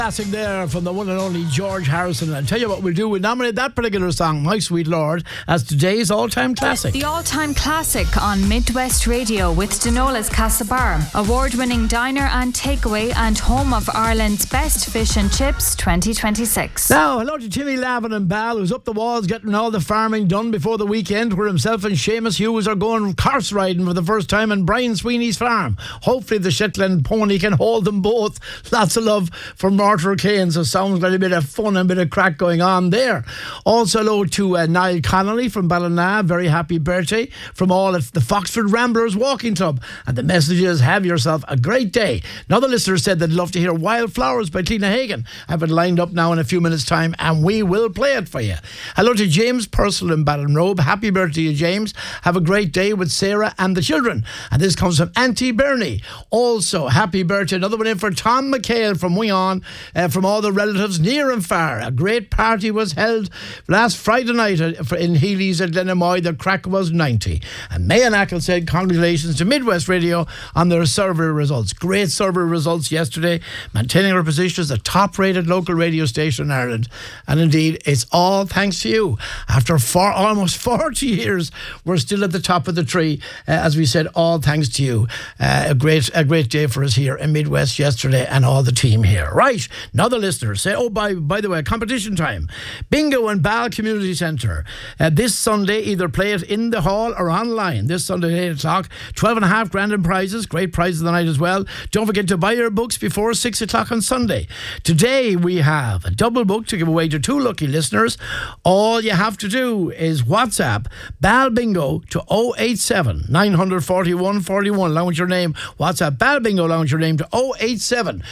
Classic there from the one and only George Harrison. I'll tell you what we'll do. We'll nominate that particular song, My Sweet Lord, as today's all-time classic. The all-time classic on Midwest Radio with Denola's Castlebar, award-winning diner and takeaway and home of Ireland's best fish and chips 2026. Now, hello to Timmy Lavin and Bal, who's up the walls getting all the farming done before the weekend, where himself and Seamus Hughes are going horse riding for the first time on Brian Sweeney's farm. Hopefully the Shetland pony can hold them both. Lots of love for Martin Kane, so sounds like a bit of fun and a bit of crack going on there. Also hello to Niall Connolly from Ballina, very happy birthday from all of the Foxford Ramblers Walking Club, and the message is, have yourself a great day. Another listener said they'd love to hear Wildflowers by Tina Hagen. I have it lined up now in a few minutes time and we will play it for you. Hello to James Purcell in Ballinrobe, happy birthday to you, James. Have a great day with Sarah and the children. And this comes from Auntie Bernie, also happy birthday. Another one in for Tom McHale from Wion. From all the relatives near and far. A great party was held last Friday night in Healy's at Glenamoy. The crack was 90. And Mayan Ackle said congratulations to Midwest Radio on their survey results. Great survey results yesterday, maintaining our position as the top rated local radio station in Ireland. And indeed, it's all thanks to you. After almost 40 years, we're still at the top of the tree. As we said, all thanks to you. A great day for us here in Midwest yesterday and all the team here. Right. Another listener say, by the way, competition time. Bingo and Bal Community Centre. This Sunday, either play it in the hall or online. This Sunday at 8 o'clock. 12.5 grand in prizes. Great prizes of the night as well. Don't forget to buy your books before 6 o'clock on Sunday. Today we have a double book to give away to 2 lucky listeners. All you have to do is WhatsApp Bal Bingo to 087 941 41 along with your name. WhatsApp Bal Bingo along with your name to 087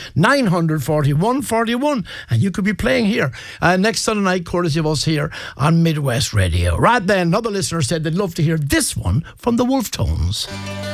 941 141, and you could be playing here next Sunday night, courtesy of us here on Midwest Radio. Right then, another listener said they'd love to hear this one from the Wolf Tones.